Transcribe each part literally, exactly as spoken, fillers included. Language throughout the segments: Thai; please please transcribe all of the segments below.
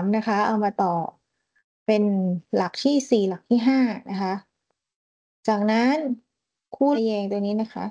นะคะ เอามาต่อเป็นหลักที่ สี่ หลักที่ ห้า นะคะ จากนั้น คูณ ทะแยงตัวนี้นะคะ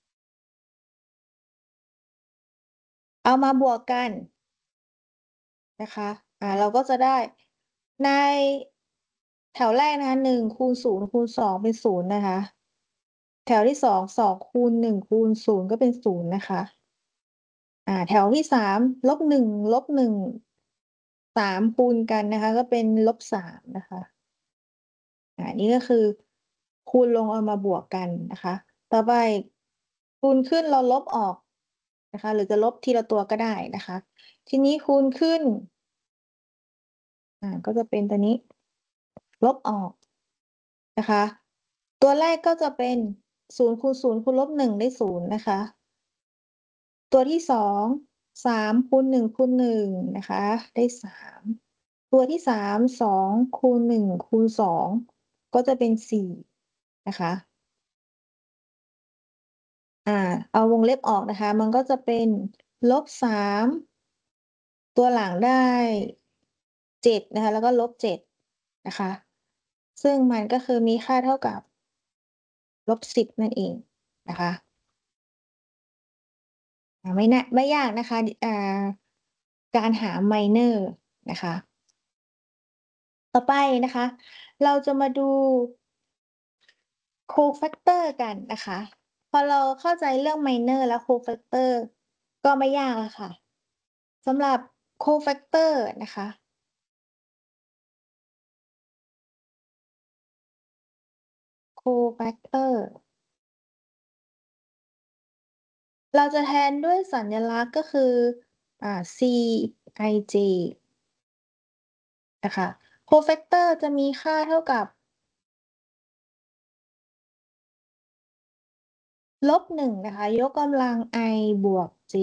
เอามาบวกกัน นะคะ อ่า เราก็จะได้ ใน แถวแรกนะคะ หนึ่ง คูณ ศูนย์ คูณ สอง เป็น ศูนย์ นะคะ แถวที่ สอง สอง คูณ หนึ่ง คูณ ศูนย์ ก็เป็น ศูนย์ นะคะ อ่า แถวที่ สาม ลบ หนึ่ง ลบ หนึ่ง สาม คูณกันนะคะ ก็เป็น ลบสาม นะคะ อ่า นี่ก็คือคูณลงเอามาบวกกันนะคะ ต่อไป คูณขึ้นเราลบออกนะคะ หรือจะลบทีละตัวก็ได้นะคะ ทีนี้คูณขึ้น อ่า ก็จะเป็นตัวนี้ ลบออก นะคะ ตัวแรกก็จะเป็น ศูนย์ คูณ ศูนย์ คูณ ลบ หนึ่ง ได้ ศูนย์ นะคะ ตัวที่ สอง สาม คูณ หนึ่ง คูณ หนึ่ง นะคะ ได้ สาม ตัวที่ สาม สอง คูณ หนึ่ง คูณ สอง ก็จะเป็น สี่ นะคะ อ่า เอาวงเล็บออกนะคะ มันก็จะเป็น ลบสาม ตัวหลังได้ เจ็ด นะคะ แล้วก็ ลบเจ็ด นะคะ ซึ่งมันก็คือมีค่าเท่ากับ ลบสิบ นั่นเองนะคะ อ่า ไม่น่า ไม่ยากนะคะ ดิ อ่า การหา minor นะคะ ต่อไปนะคะ เราจะมาดู cofactor กันนะคะ พอเราเข้าใจเรื่อง minor และ cofactor ก็ไม่ยากแล้วค่ะ สำหรับ cofactor นะคะ cofactor เราจะแทนด้วยสัญลักษณ์ ก็คือ อ่า Cij นะคะ cofactor จะมีค่าเท่ากับ ลบ หนึ่ง นะคะ ยกกำลัง i บวก j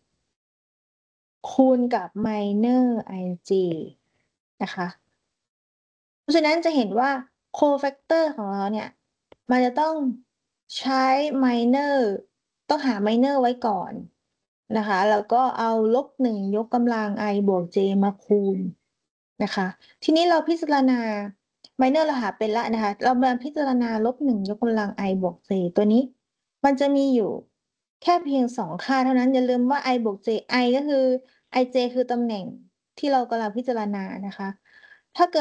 คูณกับ minor ij นะคะ เพราะฉะนั้นจะเห็นว่า cofactor ของเราเนี่ย มันจะต้องใช้ minor ต้องหา minor ไว้ก่อนนะคะ แล้วก็เอา ลบ หนึ่ง ยกกำลัง i บวก j มาคูณนะคะ ทีนี้เราพิจารณา minor เราหาเป็นแล้วนะคะ เรามาพิจารณา ลบ หนึ่ง ยกกำลัง i บวก j ตัวนี้ มันจะมีอยู่แค่เพียง สอง ค่าเท่านั้น อย่าลืมว่า i บวก j i ก็คือ ij คือตำแหน่งที่เรากำลังพิจารณานะคะ ถ้าเกิด